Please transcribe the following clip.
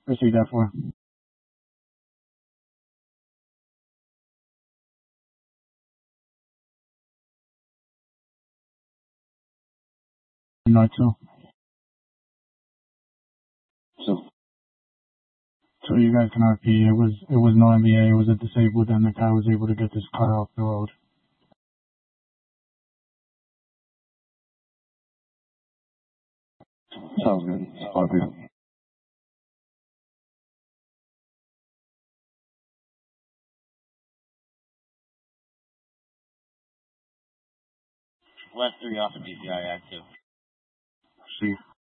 Proceed that for. No, two. So you guys can repeat. It was no NBA. It was a disabled, and the guy was able to get this car off the road. Sounds good. Scorpio. Left 3 off of DCI active. See.